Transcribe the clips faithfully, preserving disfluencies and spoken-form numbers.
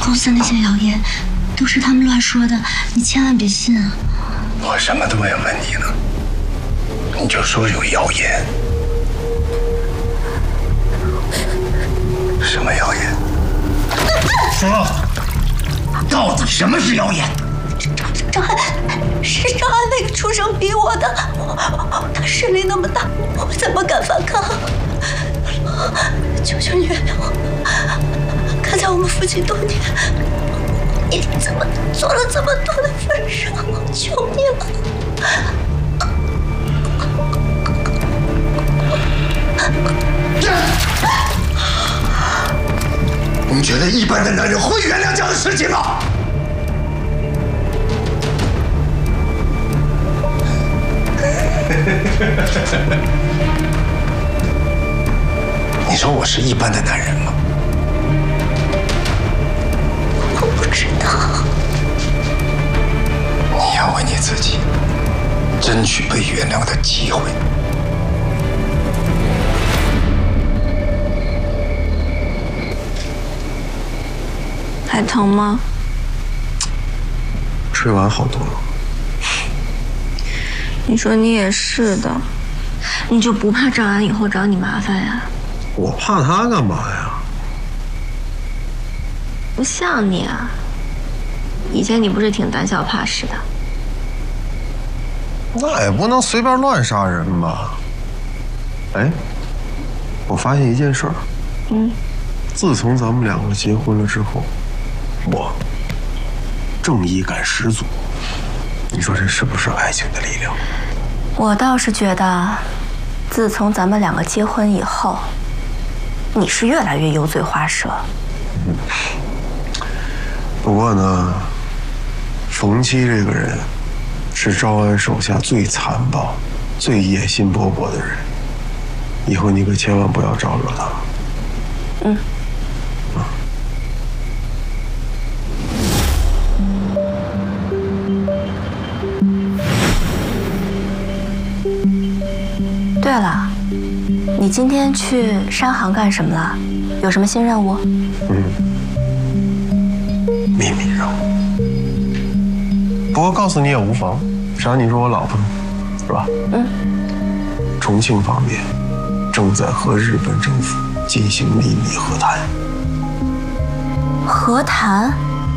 公司那些谣言都是他们乱说的，你千万别信啊！ 我什么都没有问你呢，你就说有谣言。什么谣言？说，到底什么是谣言？ 张张安是张安那个畜生逼我的，他势力那么大，我怎么敢反抗？求求你原谅我！看在我们夫妻多年，你怎么做了这么多的份上，求你了！ 你觉得一般的男人会原谅这样的事情吗？你说我是一般的男人吗？ 我不知道。 你要为你自己争取被原谅的机会。 还疼吗？ 吃完好多了。 你说你也是的，你就不怕赵安以后找你麻烦呀？ 我怕他干嘛呀？ 不像你啊，以前你不是挺胆小怕事的？ 那也不能随便乱杀人吧？哎，我发现一件事儿。 嗯。 自从咱们两个结婚了之后，我正义感十足。你说这是不是爱情的力量？ 我倒是觉得，自从咱们两个结婚以后，你是越来越油嘴滑舌。 嗯。不过呢，冯七这个人是赵安手下最残暴、最野心勃勃的人。以后你可千万不要招惹他。 嗯。 啊。 对了，你今天去山行干什么了？有什么新任务？ 嗯，秘密任务。不过告诉你也无妨，啥？你说我老婆呢，是吧？ 嗯。 重庆方面正在和日本政府进行秘密和谈。 和谈？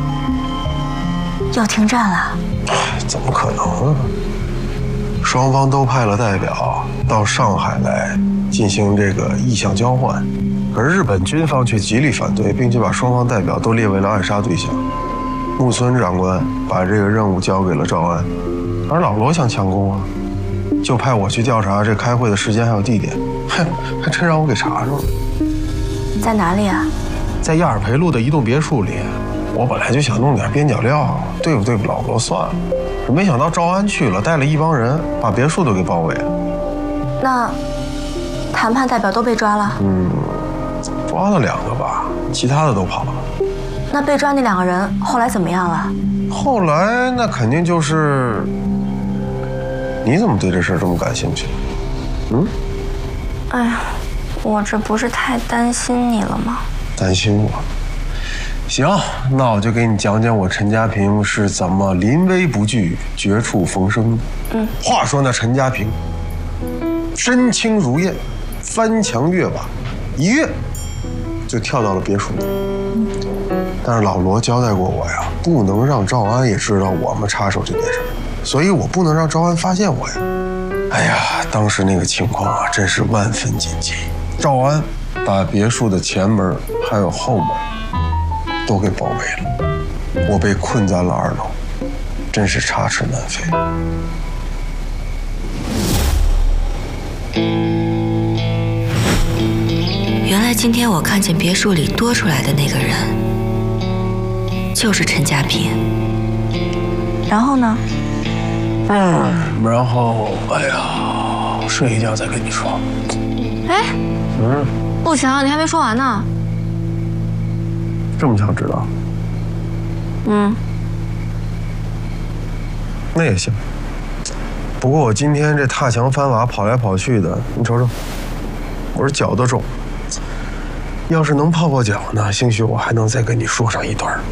要停战了？ 怎么可能啊？双方都派了代表到上海来进行这个意向交换，可是日本军方却极力反对，并且把双方代表都列为了暗杀对象。木村长官把这个任务交给了赵安，而老罗想抢功啊，就派我去调查这开会的时间还有地点，还还真让我给查着了。 在哪里啊？ 在亚尔培路的一栋别墅里。我本来就想弄点边角料，对付对付老罗算了。没想到赵安去了，带了一帮人，把别墅都给包围了。 那谈判代表都被抓了？ 嗯，抓了两个吧，其他的都跑了。 那被抓那两个人后来怎么样了？ 后来那肯定就是……你怎么对这事儿这么感兴趣？嗯？ 哎呀，我这不是太担心你了吗？ 担心我？行，那我就给你讲讲我陈家平是怎么临危不惧、绝处逢生的。 嗯， 话说那陈家平，身轻如燕，翻墙越瓦，一跃就跳到了别墅里。但是老罗交代过我呀，不能让赵安也知道我们插手这件事，所以我不能让赵安发现我呀。哎呀，当时那个情况啊，真是万分紧急。赵安把别墅的前门还有后门都给包围了，我被困在了二楼，真是插翅难飞。 原来今天我看见别墅里多出来的那个人，就是陈家平。 然后呢？ 嗯，然后，哎呀，睡一觉再跟你说。 哎， 嗯， 不行，你还没说完呢。 这么想知道？ 嗯， 那也行。不过我今天这踏墙翻瓦跑来跑去的，你瞅瞅，我这脚都肿。要是能泡泡脚呢，兴许我还能再跟你说上一段。